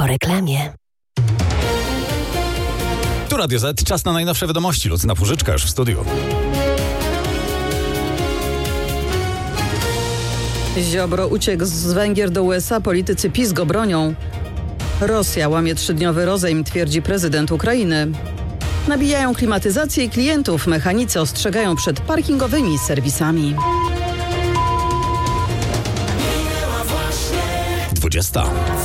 reklamie. Tu Radio Z, czas na najnowsze wiadomości. Lucyna Pużyczka już w studiu. Ziobro uciekł z Węgier do USA, politycy PiS go bronią. Rosja łamie 3-dniowy rozejm, twierdzi prezydent Ukrainy. Nabijają klimatyzację i klientów, mechanicy ostrzegają przed parkingowymi serwisami. 20.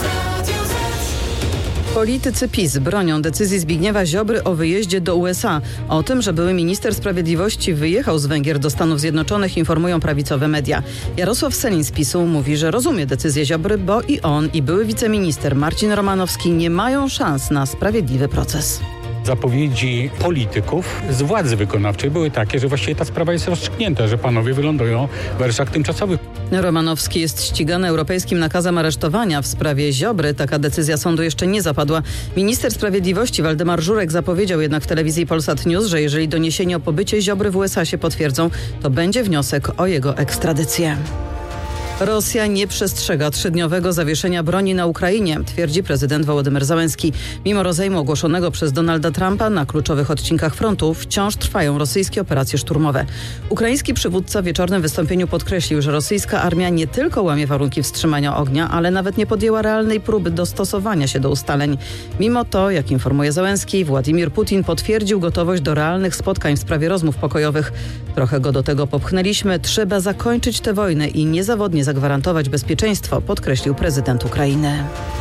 Politycy PiS bronią decyzji Zbigniewa Ziobry o wyjeździe do USA. O tym, że były minister sprawiedliwości wyjechał z Węgier do Stanów Zjednoczonych, informują prawicowe media. Jarosław Sellin z PiS-u mówi, że rozumie decyzję Ziobry, bo i on, i były wiceminister Marcin Romanowski nie mają szans na sprawiedliwy proces. Zapowiedzi polityków z władzy wykonawczej były takie, że właściwie ta sprawa jest rozstrzygnięta, że panowie wylądują w aresztach tymczasowych. Romanowski jest ścigany europejskim nakazem aresztowania. W sprawie Ziobry taka decyzja sądu jeszcze nie zapadła. Minister sprawiedliwości Waldemar Żurek zapowiedział jednak w telewizji Polsat News, że jeżeli doniesienia o pobycie Ziobry w USA się potwierdzą, to będzie wniosek o jego ekstradycję. Rosja nie przestrzega 3-dniowego zawieszenia broni na Ukrainie, twierdzi prezydent Wołodymyr Zełenski. Mimo rozejmu ogłoszonego przez Donalda Trumpa na kluczowych odcinkach frontu wciąż trwają rosyjskie operacje szturmowe. Ukraiński przywódca w wieczornym wystąpieniu podkreślił, że rosyjska armia nie tylko łamie warunki wstrzymania ognia, ale nawet nie podjęła realnej próby dostosowania się do ustaleń. Mimo to, jak informuje Zełenski, Władimir Putin potwierdził gotowość do realnych spotkań w sprawie rozmów pokojowych. Trochę go do tego popchnęliśmy. Trzeba zakończyć tę wojnę i niezawodnie zagwarantować bezpieczeństwo, podkreślił prezydent Ukrainy.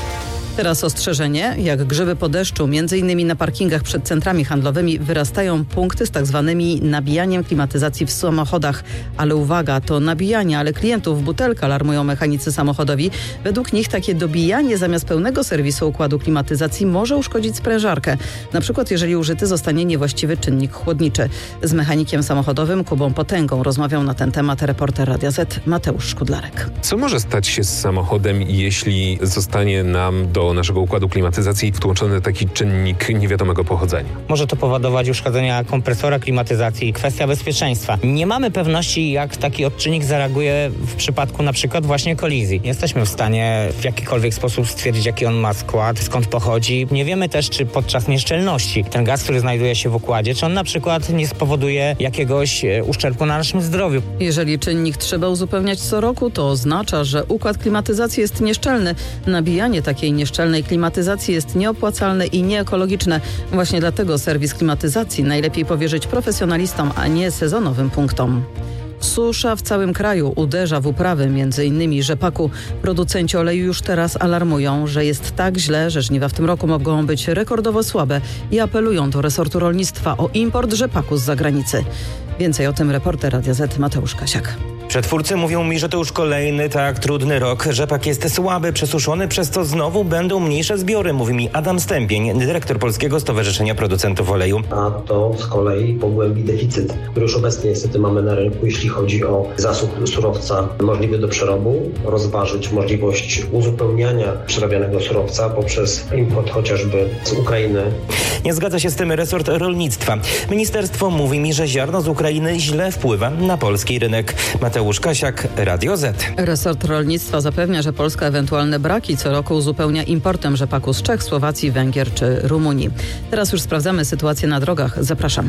Teraz ostrzeżenie, jak grzyby po deszczu, m.in. na parkingach przed centrami handlowymi wyrastają punkty z tak zwanymi nabijaniem klimatyzacji w samochodach. Ale uwaga, to nabijanie, ale klientów w butelkę, alarmują mechanicy samochodowi. Według nich takie dobijanie zamiast pełnego serwisu układu klimatyzacji może uszkodzić sprężarkę. Na przykład jeżeli użyty zostanie niewłaściwy czynnik chłodniczy. Z mechanikiem samochodowym Kubą Potęgą rozmawiał na ten temat reporter Radia Z Mateusz Szkudlarek. Co może stać się z samochodem, jeśli zostanie nam do naszego układu klimatyzacji wtłoczony taki czynnik niewiadomego pochodzenia? Może to powodować uszkodzenia kompresora klimatyzacji, kwestia bezpieczeństwa. Nie mamy pewności, jak taki odczynnik zareaguje w przypadku na przykład właśnie kolizji. Nie jesteśmy w stanie w jakikolwiek sposób stwierdzić, jaki on ma skład, skąd pochodzi. Nie wiemy też, czy podczas nieszczelności ten gaz, który znajduje się w układzie, czy on na przykład nie spowoduje jakiegoś uszczerbku na naszym zdrowiu. Jeżeli czynnik trzeba uzupełniać co roku, to oznacza, że układ klimatyzacji jest nieszczelny. Nabijanie takiej nieszczelnej klimatyzacji jest nieopłacalne i nieekologiczne. Właśnie dlatego serwis klimatyzacji najlepiej powierzyć profesjonalistom, a nie sezonowym punktom. Susza w całym kraju uderza w uprawy, m.in. rzepaku. Producenci oleju już teraz alarmują, że jest tak źle, że żniwa w tym roku mogą być rekordowo słabe i apelują do resortu rolnictwa o import rzepaku z zagranicy. Więcej o tym reporter Radia Z Mateusz Kasiak. Przetwórcy mówią mi, że to już kolejny tak trudny rok. Rzepak jest słaby, przesuszony, przez co znowu będą mniejsze zbiory, mówi mi Adam Stępień, dyrektor Polskiego Stowarzyszenia Producentów Oleju. A to z kolei pogłębi deficyt, który już obecnie niestety mamy na rynku, jeśli chodzi o zasób surowca możliwy do przerobu, rozważyć możliwość uzupełniania przerabianego surowca poprzez import chociażby z Ukrainy. Nie zgadza się z tym resort rolnictwa. Ministerstwo mówi mi, że ziarno z Ukrainy źle wpływa na polski rynek. Mateusz Kasiak, Radio Z. Resort rolnictwa zapewnia, że Polska ewentualne braki co roku uzupełnia importem rzepaku z Czech, Słowacji, Węgier czy Rumunii. Teraz już sprawdzamy sytuację na drogach. Zapraszam.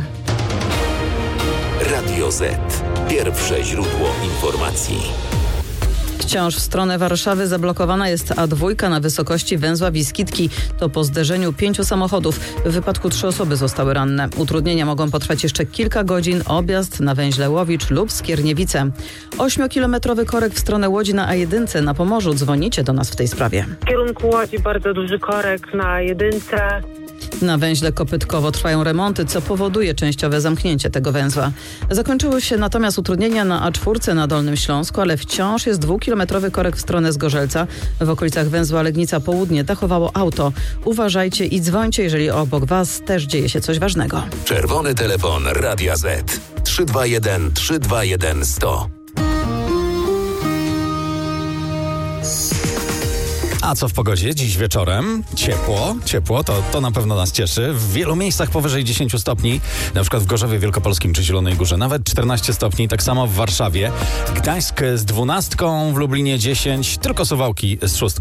Radio Z. Pierwsze źródło informacji. Wciąż w stronę Warszawy zablokowana jest A2 na wysokości węzła Wiskitki. To po zderzeniu 5 samochodów. W wypadku 3 osoby zostały ranne. Utrudnienia mogą potrwać jeszcze kilka godzin. Objazd na węźle Łowicz lub Skierniewice. 8-kilometrowy korek w stronę Łodzi na A1 na Pomorzu. Dzwonicie do nas w tej sprawie. W kierunku Łodzi bardzo duży korek na A1. Na węźle Kopytkowo trwają remonty, co powoduje częściowe zamknięcie tego węzła. Zakończyły się natomiast utrudnienia na A4 na Dolnym Śląsku, ale wciąż jest 2-kilometrowy korek w stronę Zgorzelca. W okolicach węzła Legnica Południe dachowało auto. Uważajcie i dzwońcie, jeżeli obok Was też dzieje się coś ważnego. Czerwony telefon Radia Z 321 321 100. A co w pogodzie? Dziś wieczorem ciepło, to na pewno nas cieszy. W wielu miejscach powyżej 10 stopni, na przykład w Gorzowie Wielkopolskim czy Zielonej Górze, nawet 14 stopni, tak samo w Warszawie. Gdańsk z 12, w Lublinie 10, tylko Suwałki z 6.